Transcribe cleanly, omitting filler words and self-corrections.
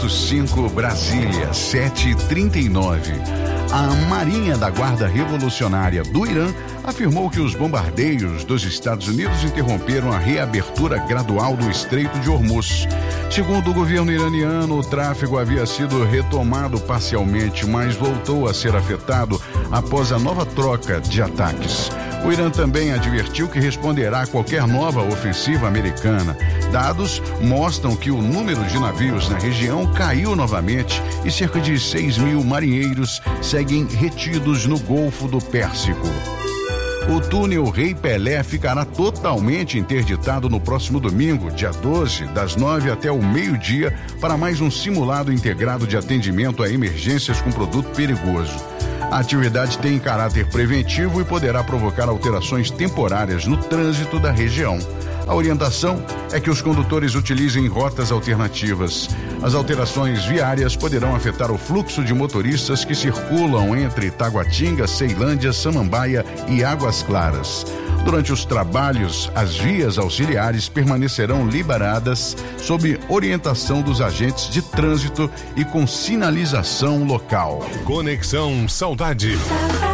5 Brasília, 7h39. A Marinha da Guarda Revolucionária do Irã afirmou que os bombardeios dos Estados Unidos interromperam a reabertura gradual do Estreito de Hormuz. Segundo o governo iraniano, o tráfego havia sido retomado parcialmente, mas voltou a ser afetado após a nova troca de ataques. O Irã também advertiu que responderá a qualquer nova ofensiva americana. Dados mostram que o número de navios na região caiu novamente e cerca de 6 mil marinheiros seguem retidos no Golfo do Pérsico. O túnel Rei Pelé ficará totalmente interditado no próximo domingo, dia 12, das 9 até o meio-dia, para mais um simulado integrado de atendimento a emergências com produto perigoso. A atividade tem caráter preventivo e poderá provocar alterações temporárias no trânsito da região. A orientação é que os condutores utilizem rotas alternativas. As alterações viárias poderão afetar o fluxo de motoristas que circulam entre Taguatinga, Ceilândia, Samambaia e Águas Claras. Durante os trabalhos, as vias auxiliares permanecerão liberadas sob orientação dos agentes de trânsito e com sinalização local. Conexão Saudade.